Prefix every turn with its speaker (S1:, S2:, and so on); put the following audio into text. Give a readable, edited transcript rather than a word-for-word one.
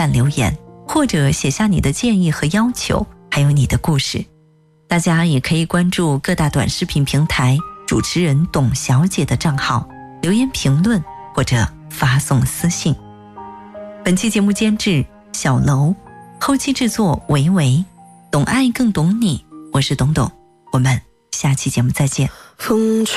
S1: 站留言，或者写下你的建议和要求，还有你的故事。大家也可以关注各大短视频平台主持人董小姐的账号，留言评论或者发送私信。本期节目监制小楼，后期制作维维，懂爱更懂你，我是董董，我们下期节目再见。